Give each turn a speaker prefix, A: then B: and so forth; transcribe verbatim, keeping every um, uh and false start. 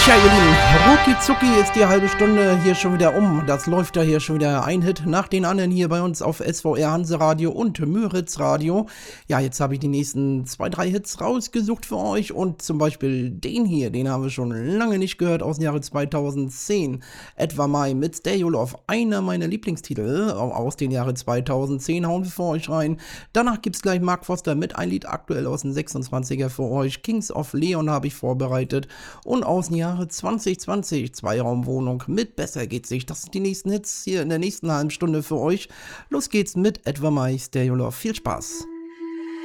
A: Tja, ihr Lieben, rucki zucki ist die halbe Stunde hier schon wieder um. Das läuft ja hier schon wieder ein Hit nach den anderen hier bei uns auf S V R Hanseradio und Müritz Radio. Ja, jetzt habe ich die nächsten zwei, drei Hits rausgesucht für euch und zum Beispiel den hier, den haben wir schon lange nicht gehört, aus dem Jahre zweitausendzehn. Etwa Mai mit Stay Your Love, einer meiner Lieblingstitel aus dem Jahre zweitausendzehn, hauen wir für euch rein. Danach gibt's gleich Mark Foster mit ein Lied aktuell aus den sechsundzwanziger für euch. Kings of Leon habe ich vorbereitet und aus dem Jahre zwanzig zwanzig, Zweiraumwohnung mit Besser geht's nicht. Das sind die nächsten Hits hier in der nächsten halben Stunde für euch. Los geht's mit Etwa Mai, Stay Your Love. Viel Spaß.